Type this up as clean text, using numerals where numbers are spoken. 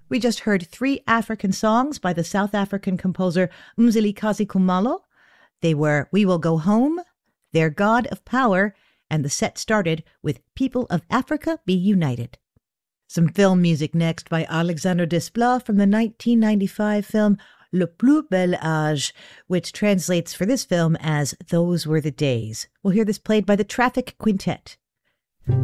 We just heard 3 African songs by the South African composer Mzilikazi Khumalo. They were We Will Go Home, Their God of Power, and the set started with People of Africa Be United. Some film music next by Alexandre Desplat from the 1995 film Le Plus Bel Âge, which translates for this film as Those Were the Days. We'll hear this played by the Traffic Quintet.